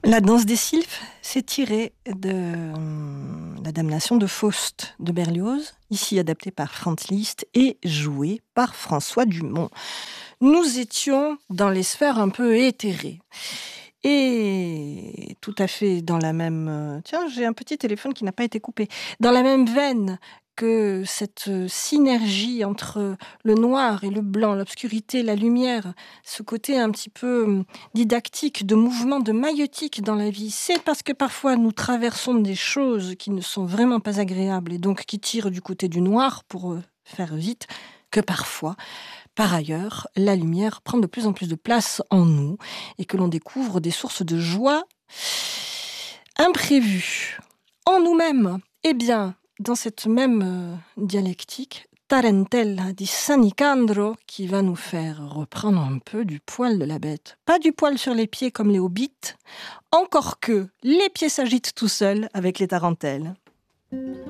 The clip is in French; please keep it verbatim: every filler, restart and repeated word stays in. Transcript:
La danse des sylphes, c'est tiré de euh, la damnation de Faust de Berlioz, ici adaptée par Franz Liszt et jouée par François Dumont. Nous étions dans les sphères un peu éthérées. Et tout à fait dans la même... euh, Tiens, j'ai un petit téléphone qui n'a pas été coupé. Dans la même veine que cette synergie entre le noir et le blanc, l'obscurité, la lumière, ce côté un petit peu didactique, de mouvement, de maïeutique dans la vie, c'est parce que parfois nous traversons des choses qui ne sont vraiment pas agréables et donc qui tirent du côté du noir, pour faire vite, que parfois, par ailleurs, la lumière prend de plus en plus de place en nous et que l'on découvre des sources de joie imprévues en nous-mêmes. Eh bien, dans cette même euh, dialectique, Tarentella di San Nicandro qui va nous faire reprendre un peu du poil de la bête. Pas du poil sur les pieds comme les hobbits, encore que les pieds s'agitent tout seuls avec les tarentelles.